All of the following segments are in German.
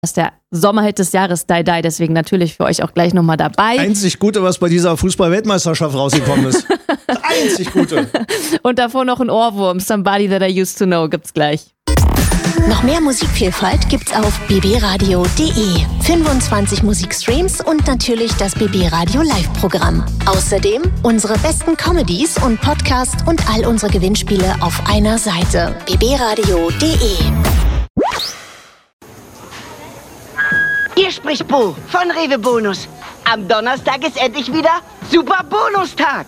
Das ist der Sommerhit des Jahres, Die Die, deswegen natürlich für euch auch gleich nochmal dabei. Einzig Gute, was bei dieser Fußball-Weltmeisterschaft rausgekommen ist. Einzig Gute. Und davor noch ein Ohrwurm, Somebody That I Used to Know, gibt's gleich. Noch mehr Musikvielfalt gibt's auf bbradio.de. 25 Musikstreams und natürlich das BB Radio Live-Programm. Außerdem unsere besten Comedies und Podcasts und all unsere Gewinnspiele auf einer Seite. bbradio.de. Hier spricht Bo von Rewe Bonus. Am Donnerstag ist endlich wieder Super Bonustag.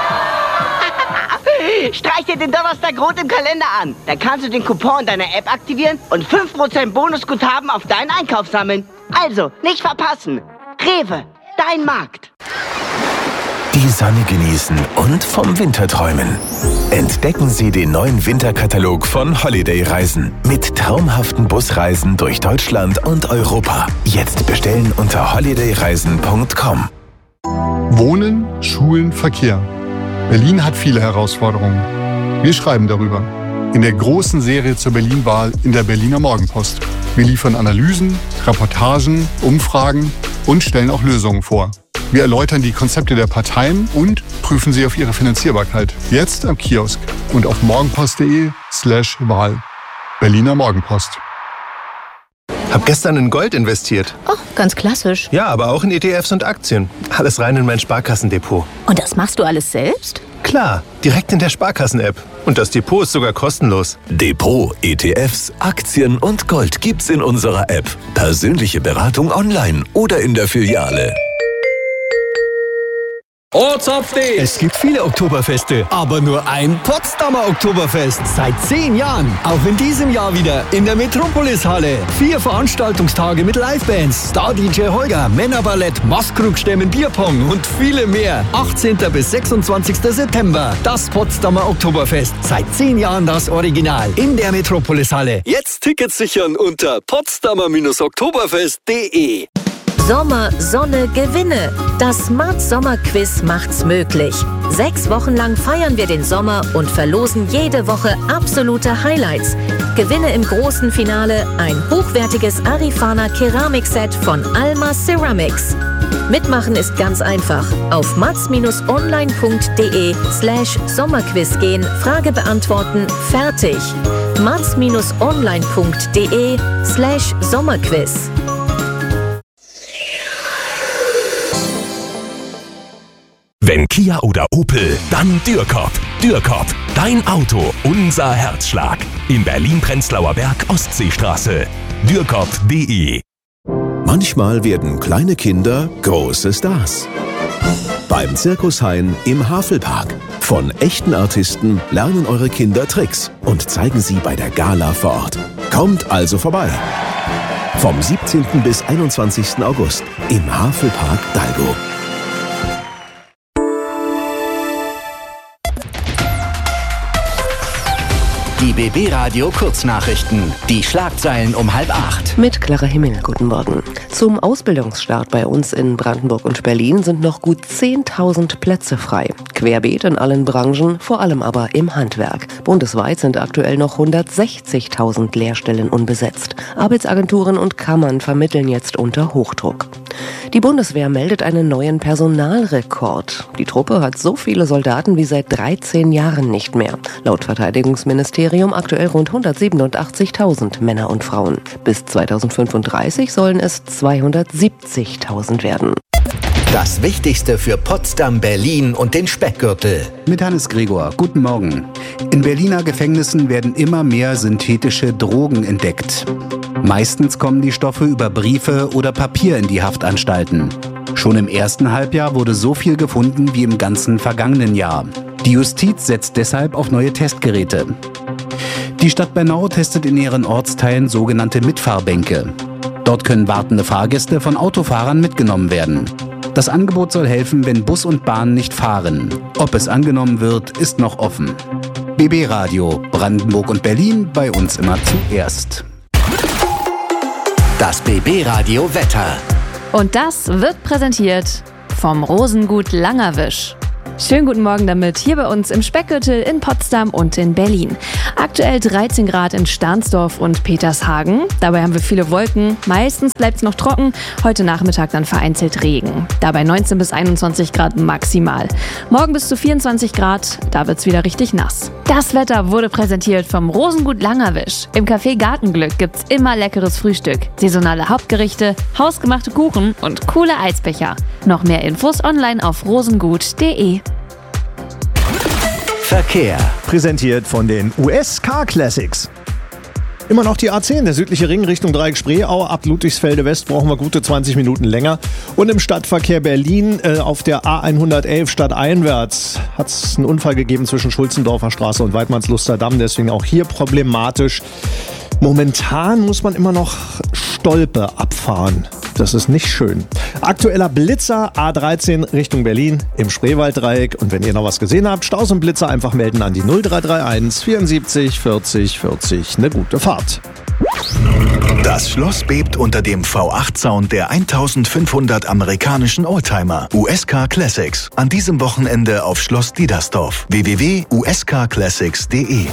Streich dir den Donnerstag rot im Kalender an. Dann kannst du den Coupon in deiner App aktivieren und 5% Bonusguthaben auf deinen Einkauf sammeln. Also, nicht verpassen. Rewe, dein Markt. Die Sonne genießen und vom Winter träumen. Entdecken Sie den neuen Winterkatalog von Holiday Reisen mit traumhaften Busreisen durch Deutschland und Europa. Jetzt bestellen unter holidayreisen.com. Wohnen, Schulen, Verkehr. Berlin hat viele Herausforderungen. Wir schreiben darüber. In der großen Serie zur Berlin-Wahl in der Berliner Morgenpost. Wir liefern Analysen, Reportagen, Umfragen und stellen auch Lösungen vor. Wir erläutern die Konzepte der Parteien und prüfen sie auf ihre Finanzierbarkeit. Jetzt am Kiosk und auf morgenpost.de/Wahl. Berliner Morgenpost. Hab gestern in Gold investiert. Oh, ganz klassisch. Ja, aber auch in ETFs und Aktien. Alles rein in mein Sparkassendepot. Und das machst du alles selbst? Klar, direkt in der Sparkassen-App. Und das Depot ist sogar kostenlos. Depot, ETFs, Aktien und Gold gibt's in unserer App. Persönliche Beratung online oder in der Filiale. Ortsupdate! Es gibt viele Oktoberfeste, aber nur ein Potsdamer Oktoberfest. Seit 10 Jahren. Auch in diesem Jahr wieder in der Metropolis-Halle. 4 Veranstaltungstage mit Livebands, Star-DJ Holger, Männerballett, Maskrug-Stämmen, Bierpong und viele mehr. 18. bis 26. September. Das Potsdamer Oktoberfest. Seit 10 Jahren das Original. In der Metropolis-Halle. Jetzt Tickets sichern unter potsdamer-oktoberfest.de. Sommer, Sonne, Gewinne. Das Smart Sommer Quiz macht's möglich. 6 Wochen lang feiern wir den Sommer und verlosen jede Woche absolute Highlights. Gewinne im großen Finale ein hochwertiges Arifana Keramikset von Alma Ceramics. Mitmachen ist ganz einfach. Auf mats-online.de/Sommerquiz gehen, Frage beantworten, fertig. mats-online.de/Sommerquiz. Wenn Kia oder Opel, dann Dürkop. Dürkop, dein Auto, unser Herzschlag. In Berlin-Prenzlauer Berg, Ostseestraße. Dürkop.de. Manchmal werden kleine Kinder große Stars. Beim Zirkushain im Havelpark. Von echten Artisten lernen eure Kinder Tricks und zeigen sie bei der Gala vor Ort. Kommt also vorbei. Vom 17. bis 21. August im Havelpark Dalgo. Die BB Radio Kurznachrichten. Die Schlagzeilen um 7:30. Mit Clara Himmel, guten Morgen. Zum Ausbildungsstart bei uns in Brandenburg und Berlin sind noch gut 10.000 Plätze frei. Querbeet in allen Branchen, vor allem aber im Handwerk. Bundesweit sind aktuell noch 160.000 Lehrstellen unbesetzt. Arbeitsagenturen und Kammern vermitteln jetzt unter Hochdruck. Die Bundeswehr meldet einen neuen Personalrekord. Die Truppe hat so viele Soldaten wie seit 13 Jahren nicht mehr. Laut Verteidigungsministerium aktuell rund 187.000 Männer und Frauen. Bis 2035 sollen es 270.000 werden. Das Wichtigste für Potsdam, Berlin und den Speckgürtel. Mit Hannes Gregor. Guten Morgen. In Berliner Gefängnissen werden immer mehr synthetische Drogen entdeckt. Meistens kommen die Stoffe über Briefe oder Papier in die Haftanstalten. Schon im ersten Halbjahr wurde so viel gefunden wie im ganzen vergangenen Jahr. Die Justiz setzt deshalb auf neue Testgeräte. Die Stadt Bernau testet in ihren Ortsteilen sogenannte Mitfahrbänke. Dort können wartende Fahrgäste von Autofahrern mitgenommen werden. Das Angebot soll helfen, wenn Bus und Bahn nicht fahren. Ob es angenommen wird, ist noch offen. BB Radio, Brandenburg und Berlin, bei uns immer zuerst. Das BB Radio Wetter. Und das wird präsentiert vom Rosengut Langerwisch. Schönen guten Morgen damit, hier bei uns im Speckgürtel in Potsdam und in Berlin. Aktuell 13 Grad in Stahnsdorf und Petershagen. Dabei haben wir viele Wolken. Meistens bleibt es noch trocken. Heute Nachmittag dann vereinzelt Regen. Dabei 19 bis 21 Grad maximal. Morgen bis zu 24 Grad, da wird's wieder richtig nass. Das Wetter wurde präsentiert vom Rosengut Langerwisch. Im Café Gartenglück gibt's immer leckeres Frühstück, saisonale Hauptgerichte, hausgemachte Kuchen und coole Eisbecher. Noch mehr Infos online auf rosengut.de. Verkehr. Präsentiert von den US Car Classics. Immer noch die A10, der südliche Ring Richtung Dreieck Spreeau. Ab Ludwigsfelde West brauchen wir gute 20 Minuten länger. Und im Stadtverkehr Berlin auf der A111 stadteinwärts hat es einen Unfall gegeben zwischen Schulzendorfer Straße und Weidmannsluster Damm. Deswegen auch hier problematisch. Momentan muss man immer noch Stolpe abfahren. Das ist nicht schön. Aktueller Blitzer A13 Richtung Berlin im Spreewalddreieck. Und wenn ihr noch was gesehen habt, Staus und Blitzer einfach melden an die 0331 74 40 40. Eine gute Fahrt. Das Schloss bebt unter dem V8-Sound der 1500 amerikanischen Oldtimer. US Car Classics. An diesem Wochenende auf Schloss Diedersdorf. www.uscarclassics.de.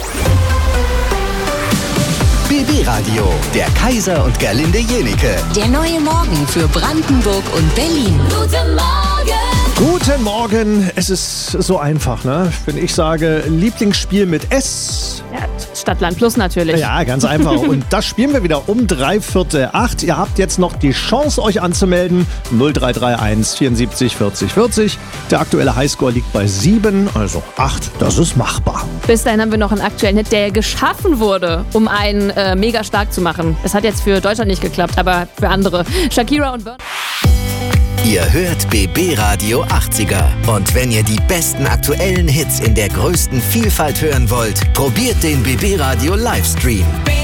BB Radio, der Kaiser und Gerlinde Jenike. Der neue Morgen für Brandenburg und Berlin. Guten Morgen! Guten Morgen! Es ist so einfach, ne? Wenn ich sage Lieblingsspiel mit S. Ja, Stadtland Plus natürlich. Ja, ganz einfach. Und das spielen wir wieder um 7:45. Ihr habt jetzt noch die Chance, euch anzumelden. 0331 74 40 40. Der aktuelle Highscore liegt bei 7, also 8. Das ist machbar. Bis dahin haben wir noch einen aktuellen Hit, der geschaffen wurde, um einen mega stark zu machen. Es hat jetzt für Deutschland nicht geklappt, aber für andere. Shakira und Burn. Ihr hört BB Radio 80er. Und wenn ihr die besten aktuellen Hits in der größten Vielfalt hören wollt, probiert den BB Radio Livestream.